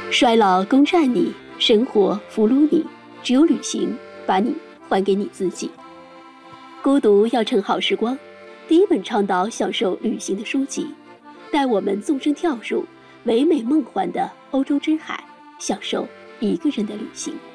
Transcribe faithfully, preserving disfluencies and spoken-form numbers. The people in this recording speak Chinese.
衰老攻占你，生活俘虏你，只有旅行把你还给你自己。孤独要趁好时光，第一本倡导享受旅行的书籍，带我们纵身跳入唯美梦幻的欧洲之海，享受一个人的旅行。